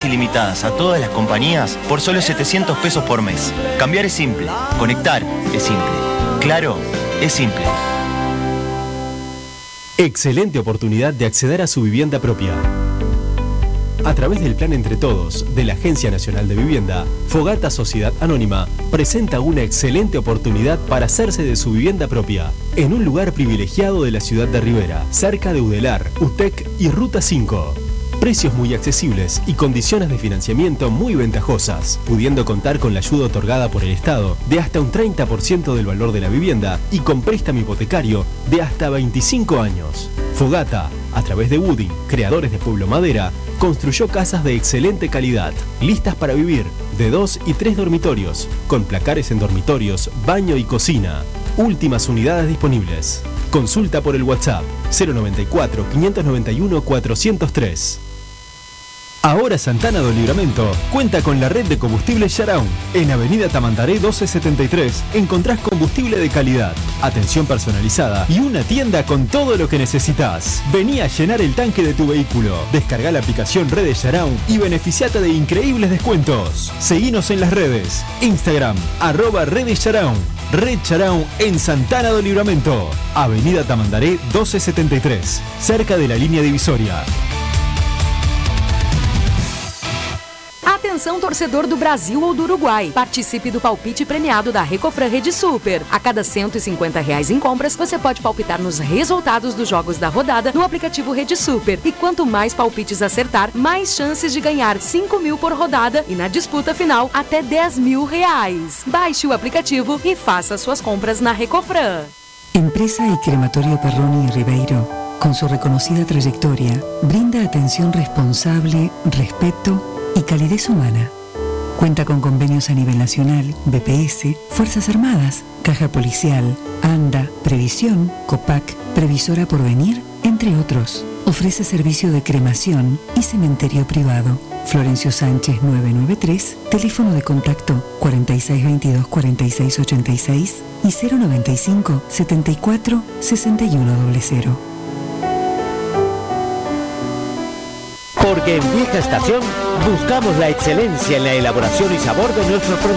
ilimitadas a todas las compañías por solo 700 pesos por mes. Cambiar es simple. Conectar es simple. Claro, es simple. Excelente oportunidad de acceder a su vivienda propia. A través del Plan Entre Todos de la Agencia Nacional de Vivienda, Fogata Sociedad Anónima presenta una excelente oportunidad para hacerse de su vivienda propia en un lugar privilegiado de la ciudad de Rivera, cerca de Udelar, UTEC y Ruta 5. Precios muy accesibles y condiciones de financiamiento muy ventajosas, pudiendo contar con la ayuda otorgada por el Estado de hasta un 30% del valor de la vivienda y con préstamo hipotecario de hasta 25 años. Fogata, a través de Wooding, creadores de Pueblo Madera, construyó casas de excelente calidad, listas para vivir, de 2 y 3 dormitorios, con placares en dormitorios, baño y cocina. Últimas unidades disponibles. Consulta por el WhatsApp 094 591 403. Ahora Santana do Livramento cuenta con la red de combustible Sharaun. En Avenida Tamandaré 1273 encontrás combustible de calidad, atención personalizada y una tienda con todo lo que necesitas. Vení a llenar el tanque de tu vehículo. Descargá la aplicación Redes Sharaun y beneficiate de increíbles descuentos. Seguinos en las redes. Instagram, @Redes Sharaun. Red Sharaun en Santana do Livramento. Avenida Tamandaré 1273, cerca de la línea divisoria. Atenção, torcedor do Brasil ou do Uruguai. Participe do palpite premiado da Recofran Rede Super. A cada R$150 em compras, você pode palpitar nos resultados dos jogos da rodada no aplicativo Rede Super. E quanto mais palpites acertar, mais chances de ganhar 5 mil por rodada e na disputa final, até R$10 mil. Baixe o aplicativo e faça suas compras na Recofran. Empresa y Crematorio Perroni y Ribeiro, con su reconocida trayectoria, brinda atención responsable, respeto y calidez humana. Cuenta con convenios a nivel nacional, BPS, Fuerzas Armadas, Caja Policial, ANDA, Previsión, COPAC, Previsora Porvenir, entre otros. Ofrece servicio de cremación y cementerio privado. Florencio Sánchez 993, teléfono de contacto 4622-4686 y 095-74-6100. Porque en Vieja Estación buscamos la excelencia en la elaboración y sabor de nuestros productos.